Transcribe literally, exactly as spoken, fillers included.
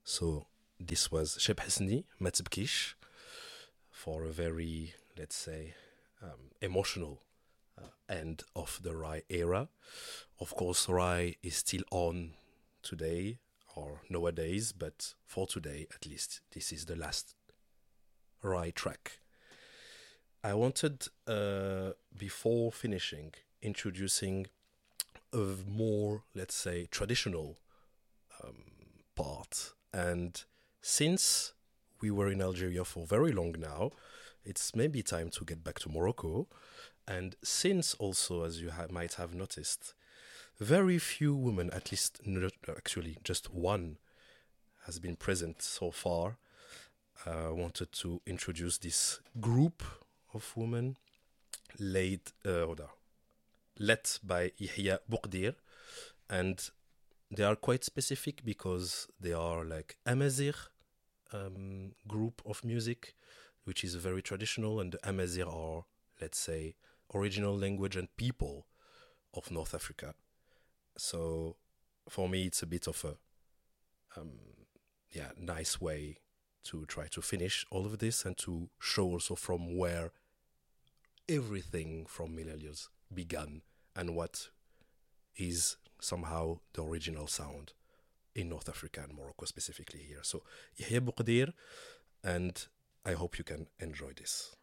So this was Sheb Hasni, Ma Tibkish, for a very, let's say, um, emotional uh, end of the Rai era. Of course, Rai is still on today or nowadays, but for today at least, this is the last Rai track. I wanted, uh, before finishing, introducing a more, let's say, traditional um, part. And since we were in Algeria for very long now, it's maybe time to get back to Morocco. And since also, as you ha- might have noticed, very few women, at least not, actually just one, has been present so far. I uh, wanted to introduce this group of women led, uh, led by Yahya Boukdir, and they are quite specific because they are like Amazigh um, group of music, which is very traditional, and the Amazigh are, let's say, original language and people of North Africa. So for me, it's a bit of a um, yeah nice way to try to finish all of this and to show also from where everything from Millennials began and what is somehow the original sound in North Africa and Morocco specifically here. So Yahya Boukdir, and I hope you can enjoy this.